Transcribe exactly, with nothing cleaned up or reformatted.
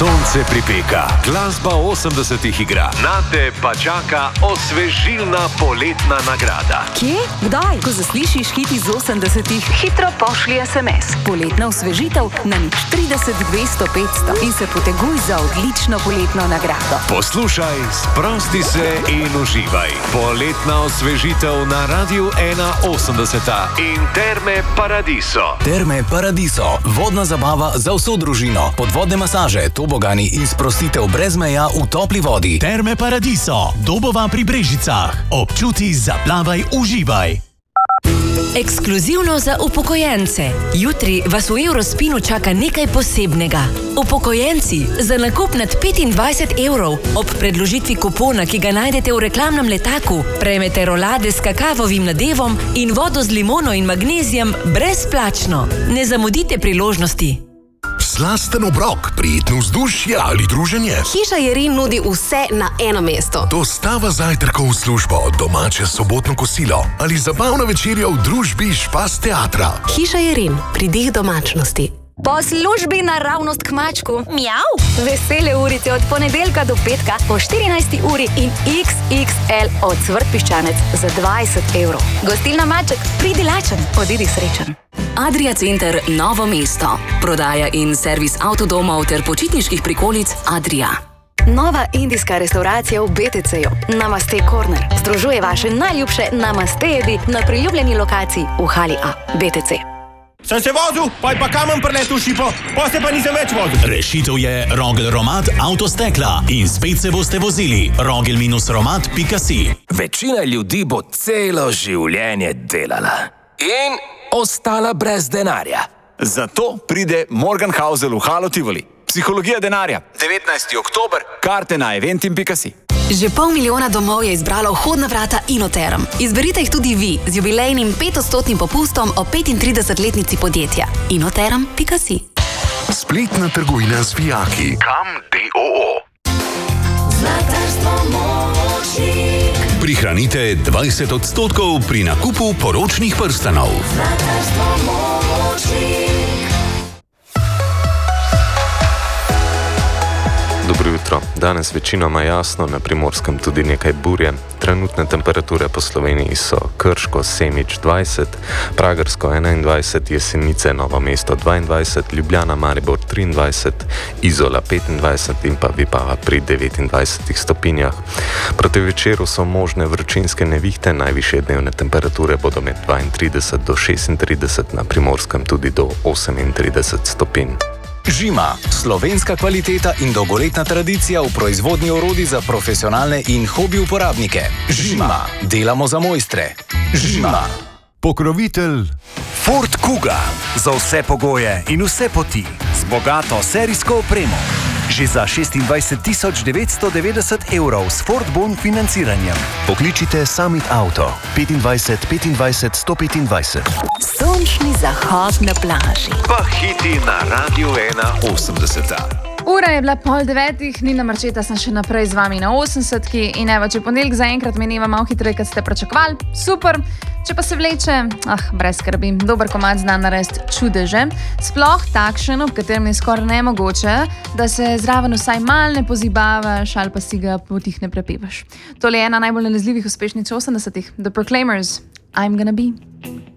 Sonce pripeka, glasba osemdesetih igra. Nate pa čaka osvežilna poletna nagrada. Kje? Kdaj? Ko zaslišiš hit iz osemdesetih, hitro pošlji es em es. Poletna osvežitev na nič trideset dvesto petsto in se poteguj za odlično poletno nagrado. Poslušaj, sprosti se in uživaj. Poletna osvežitev na Radiu ena osemdeseta in Terme Paradiso. Terme Paradiso, vodna zabava za vso družino, podvodne masaže, tobogani in sprostitev brez meja v topli vodi. Terme Paradiso, Dobova pri Brežicah. Občuti, zaplavaj, uživaj. Ekskluzivno za upokojence. Jutri vas v Eurospinu čaka nekaj posebnega. Upokojenci, za nakup nad petindvajset evrov ob predložitvi kupona, ki ga najdete v reklamnem letaku, prejmete rolade s kakavovim nadevom in vodo z limono in magnezijem brezplačno. Ne zamudite priložnosti. Slasten obrok, prijetno vzdušje ali druženje. Hiša Jerin nudi vse na eno mesto. Dostava zajtrkov v službo, domače sobotno kosilo ali zabavna večerja v družbi Špas teatra. Hiša Jerin, pridih domačnosti. Po službi naravnost k mačku. Mjav! Vesele urice od ponedeljka do petka po štirinajsti uri in iks iks el ocvrt piščanec za dvajset evrov. Gostilna Maček, pridi lačen, odidi srečen. Adria Center Novo mesto. Prodaja in servis avtodomov ter počitniških prikolic Adria. Nova indijska restauracija v be te ceju, Namaste Corner, združuje vaše najljubše namaste jedi na priljubljeni lokaciji v hali A, be te ce. Sem se vozil, pa je pa kamen preletel šipo, pa se pa nisem več vozil. Rešitev je Rogel Romat avtostekla in spet se boste vozili. rogel romat pika si. Večina ljudi bo celo življenje delala in ostala brez denarja. Zato pride Morgenhausel v Halo Tivoli. Psihologija denarja. devetnajsti oktober. Karte na eventim pika si. Že pol milijona domov je izbralo vhodna vrata Inoterm. Izberite jih tudi vi z jubilejnim petodstotnim popustom o petintridesetletnici podjetja. inoterm pika si. Spletna trgovina z vijaki. Kam de o o. Zlatarstvo Močnik. Prihranite dvajset odstotkov pri nakupu poročnih prstanov. Zlatarstvo Močnik. Dobro jutro. Danes večinoma jasno, na Primorskem tudi nekaj burje. Trenutne temperature po Sloveniji so Krško, Semič dvajset, Pragersko enaindvajset, Jesenice, Novo mesto dvaindvajset, Ljubljana, Maribor triindvajset, Izola petindvajset in pa Vipava pri devetindvajsetih stopinjah. Proti večeru so možne vročinske nevihte, najvišje dnevne temperature bodo med dvaintrideset do šestintrideset, na Primorskem tudi do osemintrideset stopinj. Žima, slovenska kvaliteta in dolgoletna tradicija v proizvodnji orodij za profesionalne in hobi uporabnike. Žima, delamo za mojstre. Žima. Pokrovitelj Ford Kuga, za vse pogoje in vse poti, z bogato serijsko opremo. Že za šestindvajset tisoč devetsto devetdeset evrov s Ford Bon financiranjem. Pokličite Summit Auto petindvajset petindvajset sto petindvajset. Sončni zahod na plaži. Pa hiti na Radiu ena osemdeseta. Ura je bila pol devetih, Nina Marčeta sem še naprej z vami na osemdesetki in evo, če ponedeljek zaenkrat mineva malo hitreje, kot ste pričakovali, super. Če pa se vleče, ah, brez skrbi, dober komad zna narediti čudeže, sploh takšen, ob katerem je skoraj nemogoče, da se zraven vsaj mal ne pozibavaš ali pa si ga potihne prepevaš. Tole je ena najbolj nalezljivih uspešnic osemdesetih, The Proclaimers, I'm Gonna Be.